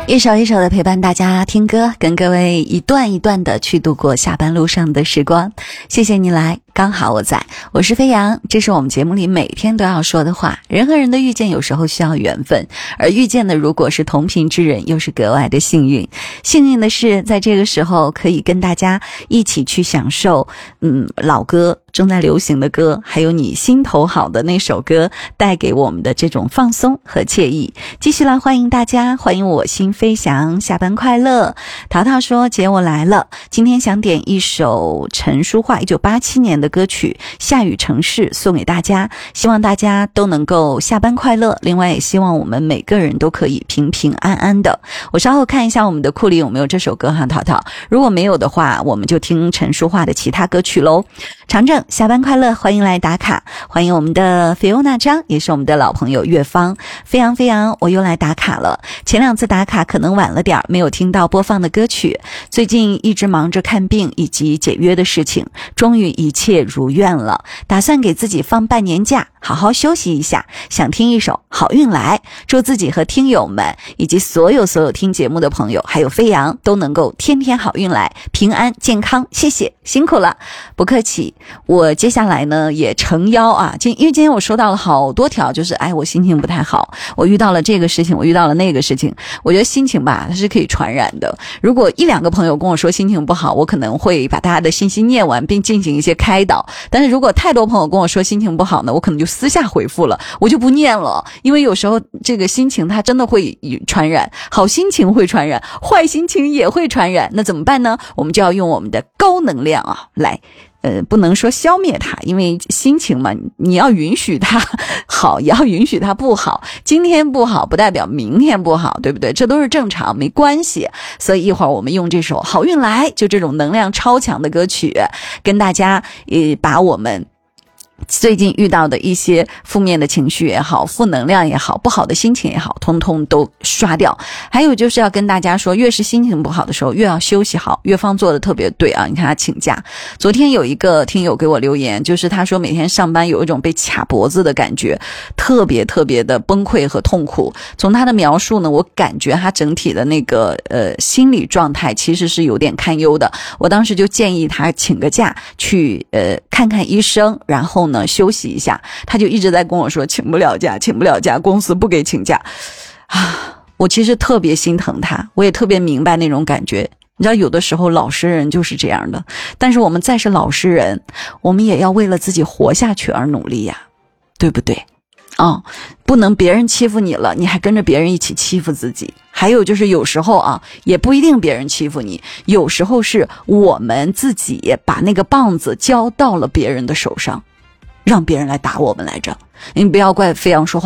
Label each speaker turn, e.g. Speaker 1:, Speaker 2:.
Speaker 1: 一首一首的陪伴大家听歌，跟各位一段一段的去度过下班路上的时光。谢谢你来，刚好我在，我是飞扬。这是我们节目里每天都要说的话。人和人的遇见有时候需要缘分，而遇见的如果是同频之人，又是格外的幸运。幸运的是在这个时候可以跟大家一起去享受老歌，正在流行的歌，还有你心头好的那首歌带给我们的这种放松和惬意。继续来欢迎大家，欢迎我心飞翔，下班快乐。淘淘说姐我来了，今天想点一首陈淑桦1987年的歌曲《下雨城市》送给大家，希望大家都能够下班快乐，另外也希望我们每个人都可以平平安安的。我稍后看一下我们的库里有没有这首歌哈，淘淘，如果没有的话我们就听陈淑桦的其他歌曲咯。长正下班快乐，欢迎来打卡，欢迎我们的菲欧娜张，也是我们的老朋友月芳。飞扬飞扬，我又来打卡了，前两次打卡可能晚了点，没有听到播放的歌曲，最近一直忙着看病以及解约的事情，终于一切如愿了，打算给自己放半年假，好好休息一下，想听一首好运来，祝自己和听友们以及所有听节目的朋友还有飞扬都能够天天好运来，平安健康，谢谢辛苦了。不客气。我接下来呢也诚邀啊，因为今天我收到了好多条，就是我心情不太好，我遇到了这个事情，我遇到了那个事情。我觉得心情吧它是可以传染的，如果一两个朋友跟我说心情不好，我可能会把大家的信息念完并进行一些开导，但是如果太多朋友跟我说心情不好呢，我可能就私下回复了，我就不念了，因为有时候这个心情它真的会传染，好心情会传染，坏心情也会传染，那怎么办呢？我们就要用我们的高能量来不能说消灭它，因为心情嘛，你要允许它好，也要允许它不好。今天不好不代表明天不好，对不对？这都是正常，没关系。所以一会儿我们用这首好运来，就这种能量超强的歌曲，跟大家把我们最近遇到的一些负面的情绪也好，负能量也好，不好的心情也好，通通都刷掉。还有就是要跟大家说，越是心情不好的时候越要休息好，月芳做的特别对啊，你看他请假。昨天有一个听友给我留言，就是他说每天上班有一种被卡脖子的感觉，特别特别的崩溃和痛苦。从他的描述呢，我感觉他整体的那个心理状态其实是有点堪忧的。我当时就建议他请个假去看看医生，然后呢休息一下。他就一直在跟我说请不了假，公司不给请假啊！我其实特别心疼他，我也特别明白那种感觉。你知道有的时候老实人就是这样的，但是我们再是老实人，我们也要为了自己活下去而努力呀，对不对？不能别人欺负你了，你还跟着别人一起欺负自己。还有就是有时候也不一定别人欺负你，有时候是我们自己把那个棒子交到了别人的手上，让别人来打我们来着。你不要怪飞扬说话